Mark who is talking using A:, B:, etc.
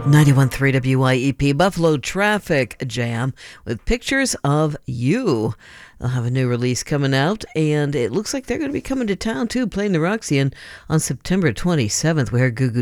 A: 91.3 WYEP Buffalo Traffic Jam with Pictures of You. They'll have a new release coming out, and it looks like they're going to be coming to town too, playing the Roxy on September 27th. We heard Goo Goo